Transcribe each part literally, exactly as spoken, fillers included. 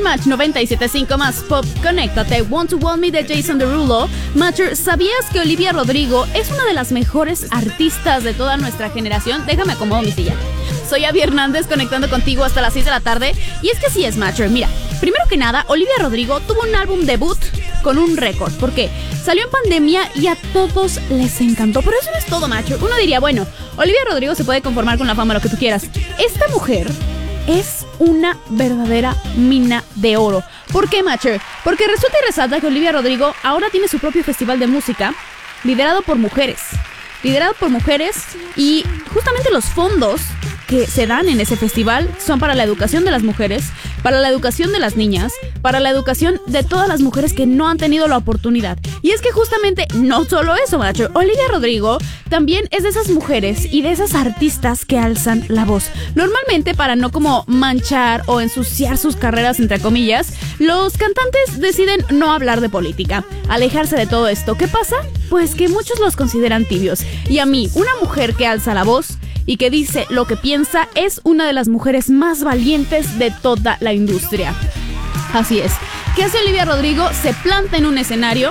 Match noventa y siete punto cinco más Pop, conéctate. Want to Want Me de Jason Derulo. Matcher, ¿sabías que Olivia Rodrigo es una de las mejores artistas de toda nuestra generación? Déjame acomodo mi silla. Soy Abby Hernández, conectando contigo hasta las seis de la tarde. Y es que sí es, Matcher. Mira, primero que nada, Olivia Rodrigo tuvo un álbum debut con un récord. ¿Por qué? Salió en pandemia y a todos les encantó. Pero eso no es todo, Matcher. Uno diría, bueno, Olivia Rodrigo se puede conformar con la fama, lo que tú quieras. Esta mujer es una verdadera mina de oro. ¿Por qué, Matcher? Porque resulta y resalta que Olivia Rodrigo ahora tiene su propio festival de música liderado por mujeres. Liderado por mujeres y justamente los fondos que se dan en ese festival son para la educación de las mujeres, para la educación de las niñas, para la educación de todas las mujeres que no han tenido la oportunidad. Y es que justamente no solo eso, macho. Olivia Rodrigo también es de esas mujeres y de esas artistas que alzan la voz. Normalmente, para no como manchar o ensuciar sus carreras, entre comillas, los cantantes deciden no hablar de política, alejarse de todo esto. ¿Qué pasa? Pues que muchos los consideran tibios. Y a mí, una mujer que alza la voz y que dice lo que piensa es una de las mujeres más valientes de toda la industria. Así es. ¿Qué hace Olivia Rodrigo? Se planta en un escenario,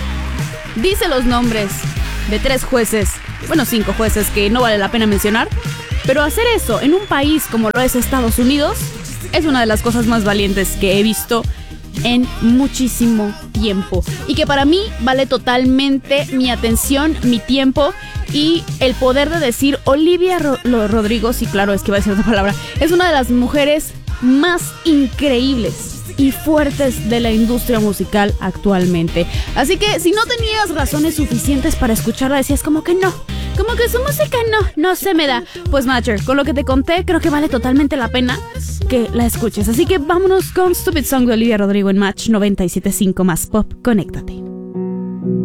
dice los nombres de tres jueces, bueno, cinco jueces que no vale la pena mencionar, pero hacer eso en un país como lo es Estados Unidos es una de las cosas más valientes que he visto en muchísimo tiempo y que para mí vale totalmente mi atención, mi tiempo y el poder de decir Olivia Ro- Rodrigo, sí, claro, es que iba a decir otra palabra, es una de las mujeres más increíbles y fuertes de la industria musical actualmente. Así que si no tenías razones suficientes para escucharla, decías como que no, como que su música no, no se me da. Pues Matcher, con lo que te conté, creo que vale totalmente la pena que la escuches. Así que vámonos con Stupid Song de Olivia Rodrigo en Match noventa y siete punto cinco más Pop. Conéctate.